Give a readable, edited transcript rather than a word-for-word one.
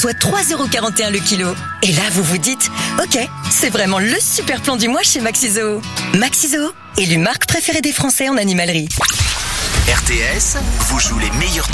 soit 3,41 € le kilo. Et là, vous vous dites, ok, c'est vraiment le super plan du mois chez Maxiso. Maxiso, élu marque préférée des Français en animalerie. RTS vous joue les meilleurs